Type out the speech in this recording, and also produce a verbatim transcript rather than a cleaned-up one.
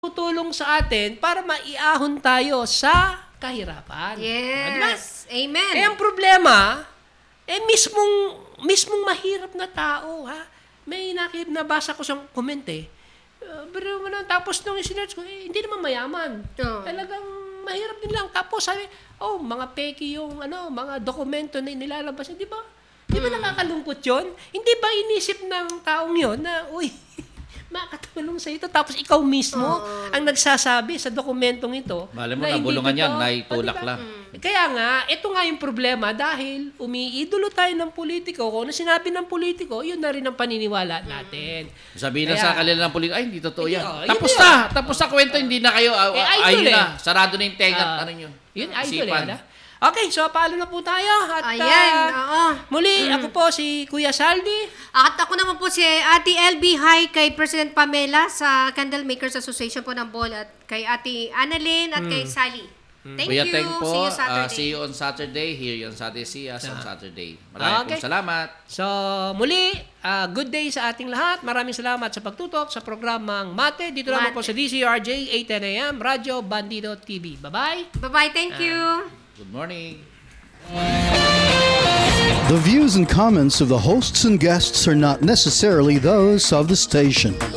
tutulong sa atin para maiahon tayo sa kahirapan. Yes. Amen. Eh, ang problema, eh, mismong, mismong mahirap na tao, ha? May nakib nabasa ko sa comment, eh. Uh, pero man, tapos nung isinerch ko, eh, hindi naman mayaman. Oh. Talagang mahirap din lang. Tapos sabi, oh, mga peki yung, ano, mga dokumento na nilalabas. Di ba? Di ba Hmm. nakakalungkot yun? Hindi ba inisip ng taong yun na, uy, makakatulong sa ito. Tapos ikaw mismo Oo. ang nagsasabi sa dokumentong ito. Mali mo, na hindi nabulungan yan, totoo. naitulak O, diba? lang. Kaya nga, ito nga yung problema dahil umiidolo tayo ng politiko. Kung ano sinabi ng politiko, yun na rin ang paniniwala natin. Sabihin na Kaya- sa kanila ng politika, ay, hindi totoo Hindi, yan. oh, Tapos yun na, yun. tapos sa kwento, hindi na kayo, uh, Eh, idol ayun eh. na, sarado na yung tenga, Ah, ano nyo. Yun, idol eh. Isipan. Ano? Okay, so paalo na po tayo. At, Ayan, ah, oo. muli, ako po si Kuya Saldi. At ako naman po si Ate L B. Hi kay President Pamela sa Candle Makers Association po ng Bol at kay Ate Annalyn at kay Sally. Thank Kuya you. Teng po, See you uh, Saturday. see you on Saturday. Here you on Saturday, see us on Saturday. Maraming Ah. Okay. pong salamat. So, muli, ah, good day sa ating lahat. Maraming salamat sa pagtutok sa programang Mate. Dito naman Mate. po sa D C R J, eight ten a m, Radyo Bandido T V. Bye-bye. Bye-bye. Thank you. Good morning. The views and comments of the hosts and guests are not necessarily those of the station.